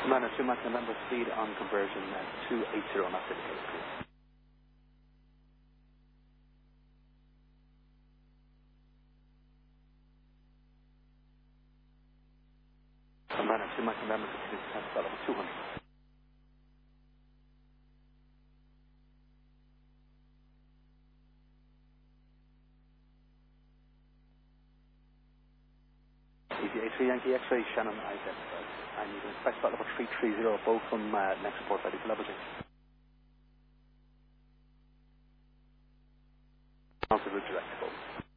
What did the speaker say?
Commander 2 Mike, November speed on conversion 280 knots indicated, please. Commander 2 Mike, November speed level 200. EVA 3 Yankee X-ray, Shannon identified. And you can expect flight level 330, both from next report ready for level 6. Answer route direct, both.